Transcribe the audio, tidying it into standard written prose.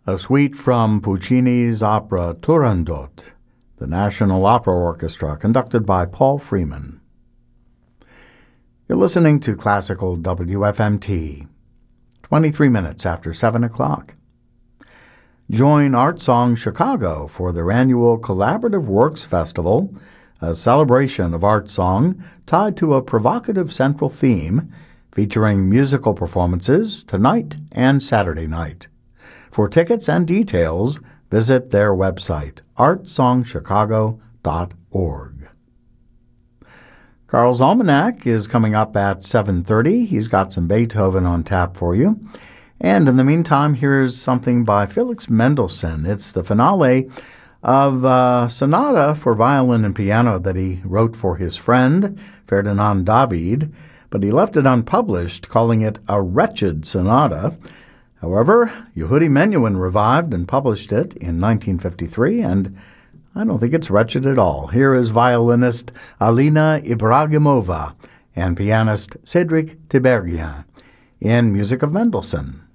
A suite from Puccini's opera Turandot, the National Opera Orchestra, conducted by Paul Freeman. You're listening to Classical WFMT, 23 minutes after 7 o'clock. Join ArtSong Chicago for their annual Collaborative Works Festival, a celebration of art song tied to a provocative central theme, featuring musical performances tonight and Saturday night. For tickets and details, visit their website, artsongchicago.org. Carl's Almanac is coming up at 7:30. He's got some Beethoven on tap for you. And in the meantime, here's something by Felix Mendelssohn. It's the finale of a sonata for violin and piano that he wrote for his friend, Ferdinand David, but he left it unpublished, calling it a wretched sonata. However, Yehudi Menuhin revived and published it in 1953, and I don't think it's wretched at all. Here is violinist Alina Ibragimova and pianist Cedric Tiberghien in Music of Mendelssohn.